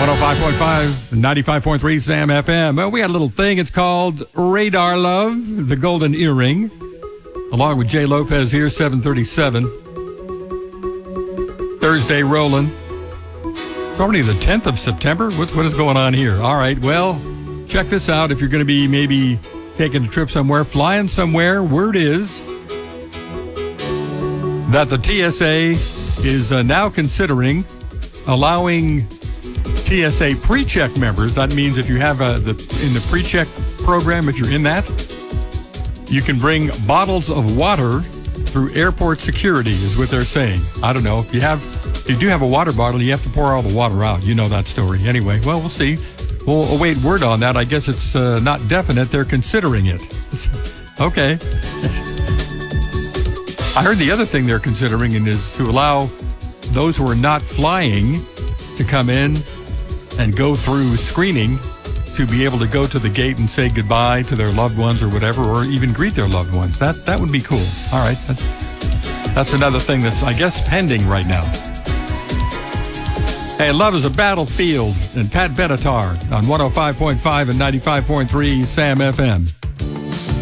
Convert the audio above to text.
105.5, 95.3 Sam FM. Well, we had a little thing. It's called Radar Love, the Golden Earring. Along with Jay Lopez here, 737. Thursday rolling. It's already the 10th of September. What is going on here? All right, well, check this out. If you're going to be maybe taking a trip somewhere, flying somewhere, word is that the TSA is now considering allowing TSA pre-check members. That means if you have in the pre-check program, if you're in that, you can bring bottles of water through airport security, is what they're saying. I don't know. If you do have a water bottle, you have to pour all the water out. You know that story. Anyway, well, we'll see. We'll await word on that. I guess it's not definite. They're considering it. Okay. I heard the other thing they're considering is to allow those who are not flying to come in and go through screening to be able to go to the gate and say goodbye to their loved ones or whatever, or even greet their loved ones. That would be cool. All right. That's another thing that's, I guess, pending right now. Hey, Love is a Battlefield and Pat Benatar on 105.5 and 95.3 Sam FM.